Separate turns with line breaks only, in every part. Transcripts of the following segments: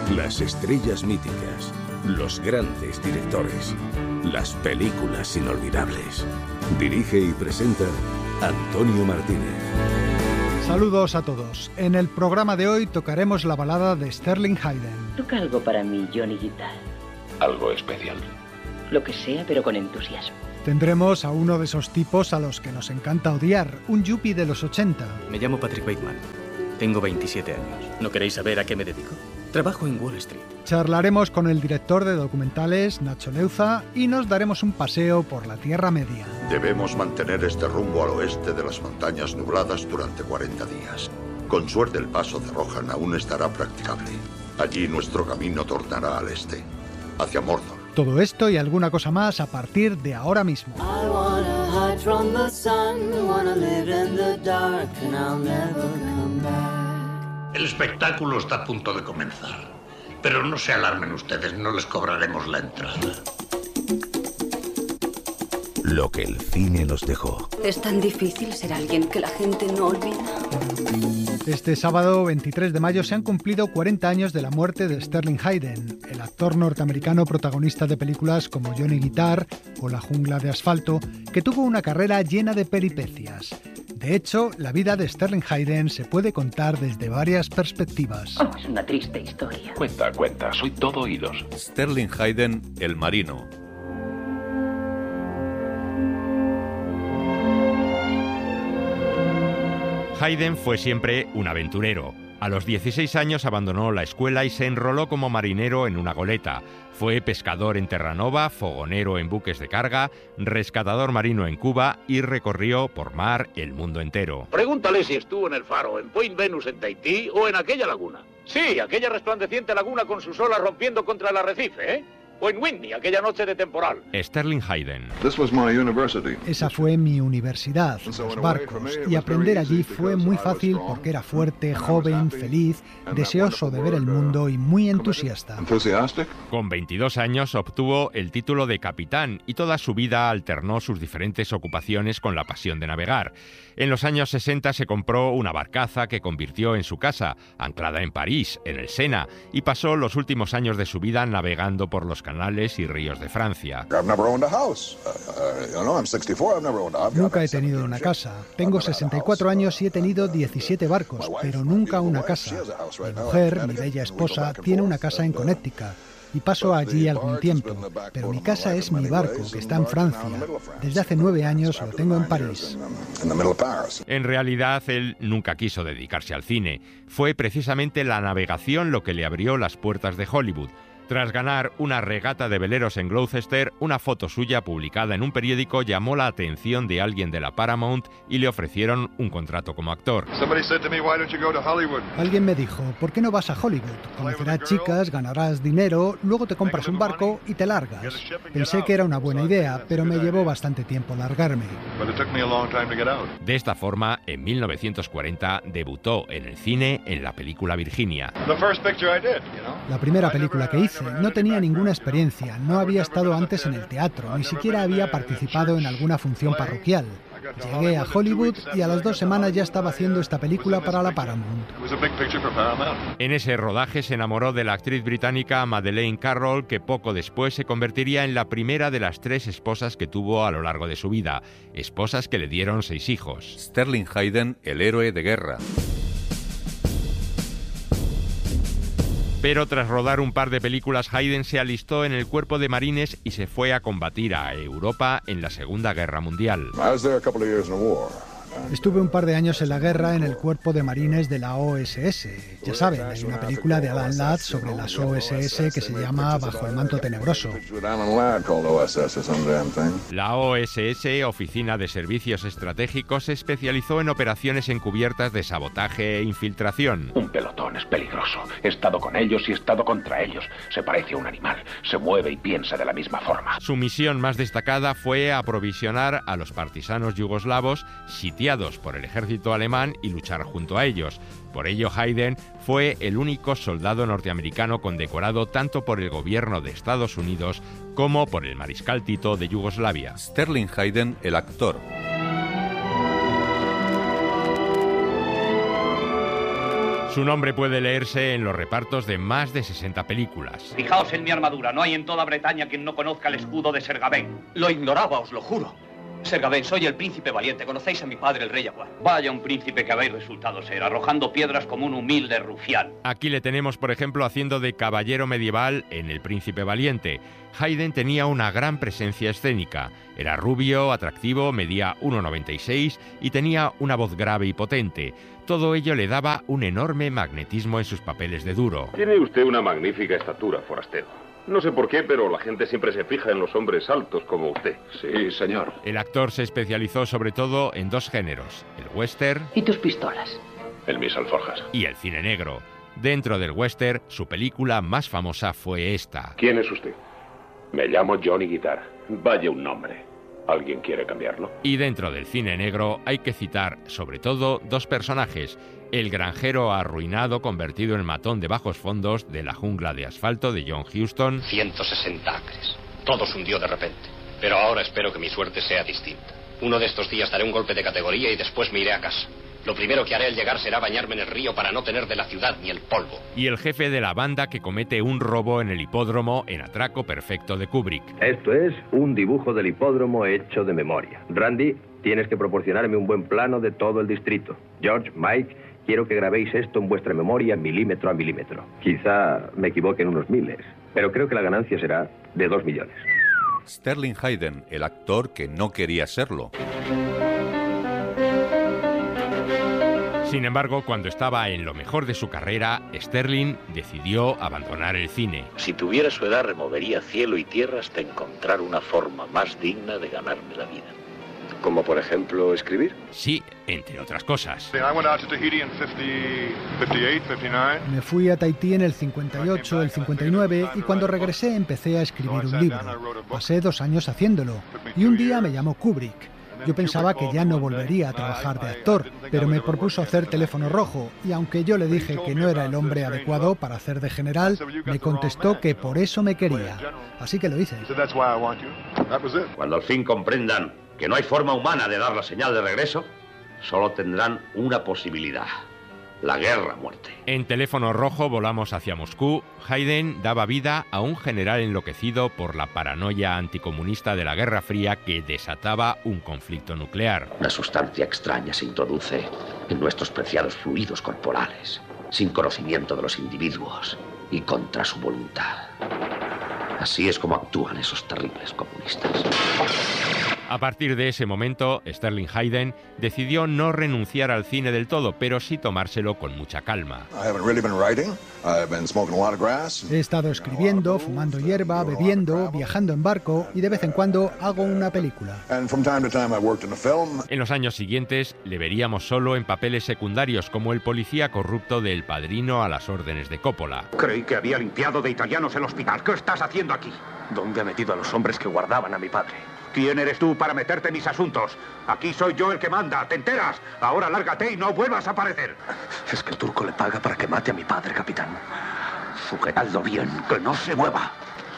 Las estrellas míticas, los grandes directores, las películas inolvidables. Dirige y presenta Antonio Martínez.
Saludos a todos. En el programa de hoy tocaremos la balada de Sterling Hayden.
Toca algo para mí, Johnny Guitar.
¿Algo especial?
Lo que sea, pero con entusiasmo.
Tendremos a uno de esos tipos a los que nos encanta odiar, un yuppie de los 80.
Me llamo Patrick Bateman. Tengo 27 años. ¿No queréis saber a qué me dedico? Trabajo en Wall Street.
Charlaremos con el director de documentales, Nacho Leuza, y nos daremos un paseo por la Tierra Media.
Debemos mantener este rumbo al oeste de las montañas nubladas durante 40 días. Con suerte el paso de Rohan aún estará practicable. Allí nuestro camino tornará al este, hacia Mordor.
Todo esto y alguna cosa más a partir de ahora mismo.
El espectáculo está a punto de comenzar. Pero no se alarmen ustedes, no les cobraremos la entrada.
Lo que el cine nos dejó.
Es tan difícil ser alguien que la gente no olvida.
Este sábado 23 de mayo se han cumplido 40 años de la muerte de Sterling Hayden, el actor norteamericano protagonista de películas como Johnny Guitar o La jungla de asfalto, que tuvo una carrera llena de peripecias. De hecho, la vida de Sterling Hayden se puede contar desde varias perspectivas.
Oh, es una triste historia.
Cuenta, soy todo oídos.
Sterling Hayden, el marino.
Hayden fue siempre un aventurero. A los 16 años abandonó la escuela y se enroló como marinero en una goleta. Fue pescador en Terranova, fogonero en buques de carga, rescatador marino en Cuba y recorrió por mar el mundo entero.
Pregúntale si estuvo en el Faro, en Point Venus en Tahití o en aquella laguna. Sí, aquella resplandeciente laguna con sus olas rompiendo contra el arrecife, ¿eh? O en Whitney, aquella noche de temporal.
Sterling Hayden.
Esa fue mi universidad, los barcos, y aprender allí fue muy fácil porque era fuerte, joven, feliz, deseoso de ver el mundo y muy entusiasta.
Con 22 años obtuvo el título de capitán y toda su vida alternó sus diferentes ocupaciones con la pasión de navegar. En los años 60 se compró una barcaza que convirtió en su casa, anclada en París, en el Sena, y pasó los últimos años de su vida navegando por los canales y ríos de Francia.
Nunca he tenido una casa. Tengo 64 años y he tenido 17 barcos, pero nunca una casa. Mi mujer, mi bella esposa, tiene una casa en Connecticut y paso allí algún tiempo, pero mi casa es mi barco, que está en Francia. Desde hace 9 años lo tengo en París.
En realidad, él nunca quiso dedicarse al cine. Fue precisamente la navegación lo que le abrió las puertas de Hollywood. Tras ganar una regata de veleros en Gloucester, una foto suya publicada en un periódico llamó la atención de alguien de la Paramount y le ofrecieron un contrato como actor.
Alguien me dijo, ¿por qué no vas a Hollywood? Conocerás chicas, ganarás dinero, luego te compras un barco y te largas. Pensé que era una buena idea, pero me llevó bastante tiempo largarme.
De esta forma, en 1940 debutó en el cine en la película Virginia.
La primera película que hice. No tenía ninguna experiencia, no había estado antes en el teatro, ni siquiera había participado en alguna función parroquial. Llegué a Hollywood y a las 2 semanas ya estaba haciendo esta película para la Paramount.
En ese rodaje se enamoró de la actriz británica Madeleine Carroll, que poco después se convertiría en la primera de las 3 esposas que tuvo a lo largo de su vida, esposas que le dieron 6 hijos.
Sterling Hayden, el héroe de guerra.
Pero tras rodar un par de películas, Hayden se alistó en el cuerpo de marines y se fue a combatir a Europa en la Segunda Guerra Mundial.
Estuve un par de años en la guerra en el cuerpo de marines de la OSS. Ya saben, hay una película de Alan Ladd sobre las OSS que se llama Bajo el manto tenebroso.
La OSS, Oficina de Servicios Estratégicos, se especializó en operaciones encubiertas de sabotaje e infiltración.
Un pelotón es peligroso. He estado con ellos y he estado contra ellos. Se parece a un animal. Se mueve y piensa de la misma forma.
Su misión más destacada fue aprovisionar a los partisanos yugoslavos sitiados por el ejército alemán y luchar junto a ellos. Por ello, Hayden fue el único soldado norteamericano condecorado tanto por el gobierno de Estados Unidos como por el mariscal Tito de Yugoslavia.
Sterling Hayden, el actor.
Su nombre puede leerse en los repartos de más de 60 películas.
Fijaos en mi armadura, no hay en toda Bretaña quien no conozca el escudo de Ser Gawain.
Lo ignoraba, os lo juro. Ser Gawain, soy el príncipe valiente. ¿Conocéis a mi padre, el rey Jaguar?
Vaya un príncipe que habéis resultado ser, arrojando piedras como un humilde rufián.
Aquí le tenemos, por ejemplo, haciendo de caballero medieval en El príncipe valiente. Hayden tenía una gran presencia escénica. Era rubio, atractivo, medía 1,96 y tenía una voz grave y potente. Todo ello le daba un enorme magnetismo en sus papeles de duro.
Tiene usted una magnífica estatura, forastero. No sé por qué, pero la gente siempre se fija en los hombres altos como usted.
Sí, señor.
El actor se especializó sobre todo en dos géneros, el western...
¿Y tus pistolas?
En mis alforjas.
...y el cine negro. Dentro del western, su película más famosa fue esta.
¿Quién es usted? Me llamo Johnny Guitar. Vaya un nombre. ¿Alguien quiere cambiarlo?
Y dentro del cine negro hay que citar, sobre todo, dos personajes. El granjero arruinado, convertido en matón de bajos fondos de La jungla de asfalto de John Huston.
160 acres. Todo se hundió de repente. Pero ahora espero que mi suerte sea distinta. Uno de estos días daré un golpe de categoría y después me iré a casa. Lo primero que haré al llegar será bañarme en el río para no tener de la ciudad ni el polvo.
Y el jefe de la banda que comete un robo en el hipódromo en Atraco Perfecto de Kubrick.
Esto es un dibujo del hipódromo hecho de memoria. Randy, tienes que proporcionarme un buen plano de todo el distrito. George, Mike, quiero que grabéis esto en vuestra memoria milímetro a milímetro. Quizá me equivoque en unos miles, pero creo que la ganancia será de 2 millones.
Sterling Hayden, el actor que no quería serlo.
Sin embargo, cuando estaba en lo mejor de su carrera, Sterling decidió abandonar el cine.
Si tuviera su edad, removería cielo y tierra hasta encontrar una forma más digna de ganarme la vida.
¿Como por ejemplo escribir?
Sí, entre otras cosas.
Me fui a Tahití en el 58, el 59 y cuando regresé empecé a escribir un libro. Pasé 2 años haciéndolo y un día me llamó Kubrick. Yo pensaba que ya no volvería a trabajar de actor, pero me propuso hacer Teléfono Rojo y aunque yo le dije que no era el hombre adecuado para hacer de general, me contestó que por eso me quería. Así que lo hice.
Cuando al fin comprendan que no hay forma humana de dar la señal de regreso, solo tendrán una posibilidad: la guerra a muerte.
En Teléfono Rojo volamos hacia Moscú. Hayden daba vida a un general enloquecido por la paranoia anticomunista de la Guerra Fría que desataba un conflicto nuclear.
Una sustancia extraña se introduce en nuestros preciados fluidos corporales, sin conocimiento de los individuos y contra su voluntad. Así es como actúan esos terribles comunistas.
A partir de ese momento, Sterling Hayden decidió no renunciar al cine del todo, pero sí tomárselo con mucha calma.
He estado escribiendo, fumando hierba, bebiendo, viajando en barco y de vez en cuando hago una película.
En los años siguientes le veríamos solo en papeles secundarios como el policía corrupto de El Padrino a las órdenes de Coppola.
Creí que había limpiado de italianos el hospital. ¿Qué estás haciendo aquí?
¿Dónde ha metido a los hombres que guardaban a mi padre?
¿Quién eres tú para meterte en mis asuntos? Aquí soy yo el que manda, ¿te enteras? Ahora lárgate y no vuelvas a aparecer.
Es que el turco le paga para que mate a mi padre, capitán. Sujetadlo bien, que no se mueva.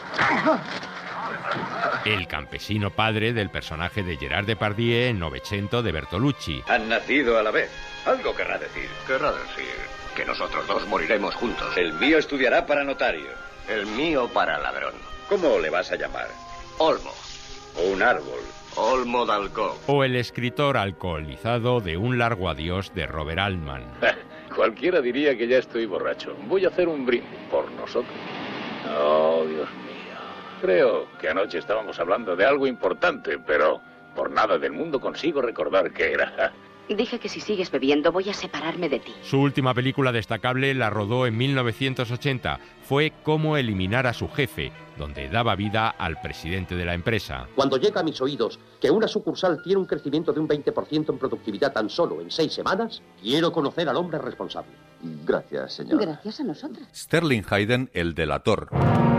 El campesino padre del personaje de Gerard Depardieu en Novecento de Bertolucci.
Han nacido a la vez. Algo querrá decir.
Querrá decir que nosotros dos moriremos juntos.
El mío estudiará para notario.
El mío para ladrón.
¿Cómo le vas a llamar?
Olmo.
Un árbol.
Olmo d'Alcock.
O el escritor alcoholizado de Un largo adiós de Robert Altman.
Cualquiera diría que ya estoy borracho. Voy a hacer un brindis por nosotros. Oh, Dios mío. Creo que anoche estábamos hablando de algo importante, pero por nada del mundo consigo recordar qué era.
Dije que si sigues bebiendo voy a separarme de ti.
Su última película destacable la rodó en 1980. Fue Cómo eliminar a su jefe, donde daba vida al presidente de la empresa.
Cuando llega a mis oídos que una sucursal tiene un crecimiento de un 20% en productividad tan solo en 6 semanas, quiero conocer al hombre responsable.
Gracias, señor.
Gracias a nosotros.
Sterling Hayden, el delator.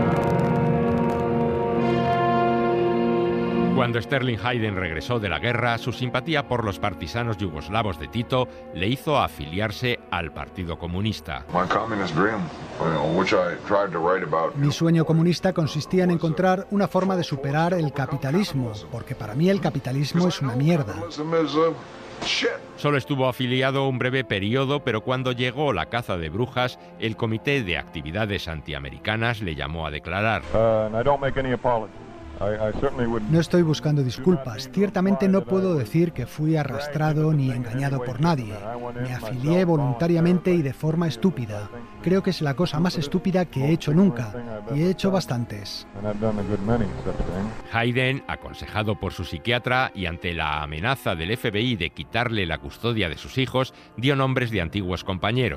Cuando Sterling Hayden regresó de la guerra, su simpatía por los partisanos yugoslavos de Tito le hizo afiliarse al Partido Comunista.
My communist dream.
Mi sueño comunista consistía en encontrar una forma de superar el capitalismo, porque para mí el capitalismo es una mierda.
Solo estuvo afiliado un breve periodo, pero cuando llegó la caza de brujas, el Comité de Actividades Antiamericanas le llamó a declarar.
No estoy buscando disculpas. Ciertamente no puedo decir que fui arrastrado ni engañado por nadie. Me afilié voluntariamente y de forma estúpida. Creo que es la cosa más estúpida que he hecho nunca, y he hecho bastantes.
Hayden, aconsejado por su psiquiatra y ante la amenaza del FBI de quitarle la custodia de sus hijos, dio nombres de antiguos compañeros.